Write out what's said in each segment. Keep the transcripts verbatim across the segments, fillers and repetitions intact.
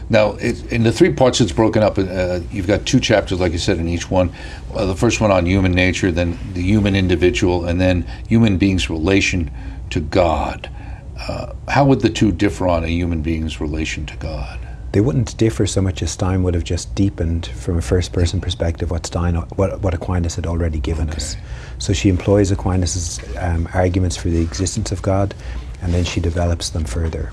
Now, it, in the three parts it's broken up, uh, you've got two chapters, like you said, in each one. Uh, the first one on human nature, then the human individual, and then human beings' relation to God. Uh, how would the two differ on a human being's relation to God? They wouldn't differ so much as Stein would have just deepened from a first-person perspective what Stein, what, what Aquinas had already given okay. us. So she employs Aquinas' um, arguments for the existence of God, and then she develops them further.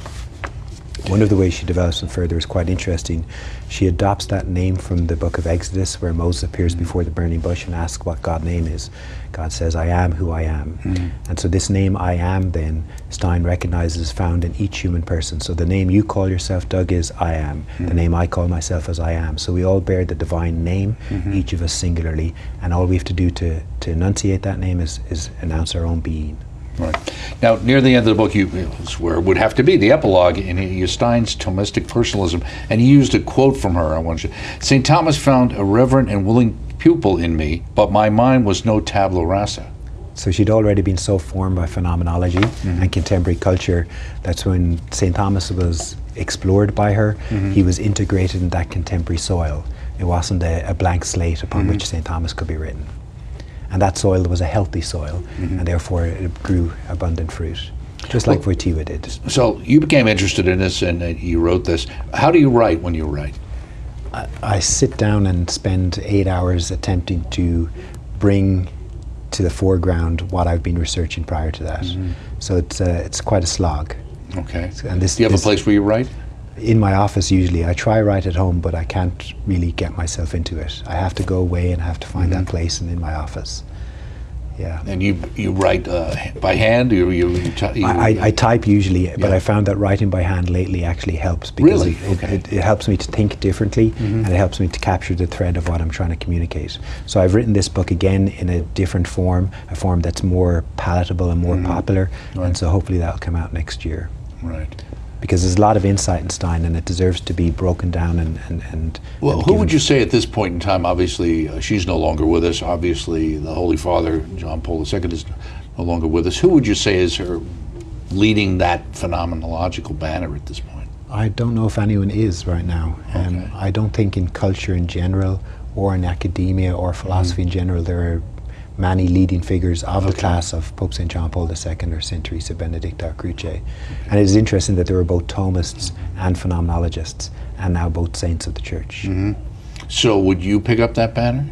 One of the ways she develops them further is quite interesting. She adopts that name from the book of Exodus, where Moses appears mm-hmm. before the burning bush and asks what God's name is. God says, I am who I am. Mm-hmm. And so this name, I am, then, Stein recognizes is found in each human person. So the name you call yourself, Doug, is I am. Mm-hmm. The name I call myself is I am. So we all bear the divine name, mm-hmm. each of us singularly, and all we have to do to, to enunciate that name is, is announce our own being. Right. Now, near the end of the book, you, it's where it would have to be, the epilogue in Stein's Thomistic personalism, and he used a quote from her. I want you. Saint Thomas found a reverent and willing pupil in me, but my mind was no tabula rasa. So she'd already been so formed by phenomenology mm-hmm. and contemporary culture. That's when Saint Thomas was explored by her. Mm-hmm. He was integrated in that contemporary soil. It wasn't a, a blank slate upon mm-hmm. which Saint Thomas could be written. And that soil was a healthy soil, mm-hmm. and therefore it grew abundant fruit, just like well, Wojtyła did. So you became interested in this, and uh, you wrote this. How do you write when you write? I, I sit down and spend eight hours attempting to bring to the foreground what I've been researching prior to that. Mm-hmm. So it's uh, it's quite a slog. Okay. And this, do you have this, a place where you write? In my office usually. I try write at home, but I can't really get myself into it. I have to go away and have to find mm-hmm. that place, and in my office. Yeah. And you you write uh, by hand? You, you, you, t- you I, I, I type usually, yeah. but I found that writing by hand lately actually helps because really? it, okay. it, it helps me to think differently mm-hmm. and it helps me to capture the thread of what I'm trying to communicate. So I've written this book again in a different form, a form that's more palatable and more mm-hmm. popular, right. and so hopefully that'll come out next year. Right. Because there's a lot of insight in Stein, and it deserves to be broken down and and, and well, and who would you say at this point in time? Obviously, uh, she's no longer with us. Obviously, the Holy Father, John Paul the Second, is no longer with us. Who would you say is her leading that phenomenological banner at this point? I don't know if anyone is right now. Okay. Um, I don't think in culture in general, or in academia, or philosophy mm-hmm. in general, there are many leading figures of okay. the class of Pope Saint John Paul the Second or Saint Teresa Benedicta Croce. Okay. And it is interesting that there were both Thomists and phenomenologists, and now both saints of the Church. Mm-hmm. So would you pick up that banner?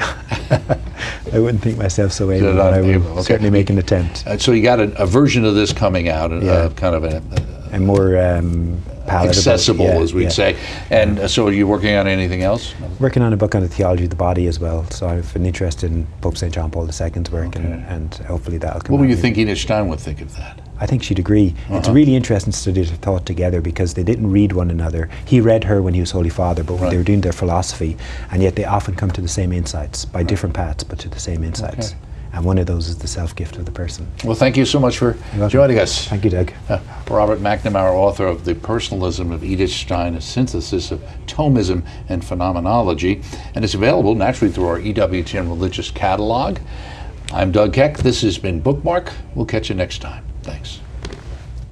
I wouldn't think myself so able, but I would okay. certainly make an attempt. Uh, so you got a, a version of this coming out, uh, yeah. kind of a... a and more um, palatable. Accessible, yeah, as we'd yeah. say. And uh, so are you working on anything else? Working on a book on the theology of the body as well. So I've been interested in Pope Saint John Paul the Second's work, okay. and, and hopefully that'll come What were you maybe. thinking that Stein would think of that? I think she'd agree. Uh-huh. It's a really interesting to study their thought together because they didn't read one another. He read her when he was Holy Father, but when right. they were doing their philosophy, and yet they often come to the same insights by right. different paths, but to the same insights. Okay. And one of those is the self-gift of the person. Well, thank you so much for joining us. Thank you, Doug. Uh, Robert McNamara, author of The Personalism of Edith Stein, a synthesis of Thomism and phenomenology, and it's available naturally through our E W T N Religious Catalog. I'm Doug Keck. This has been Bookmark. We'll catch you next time. Thanks.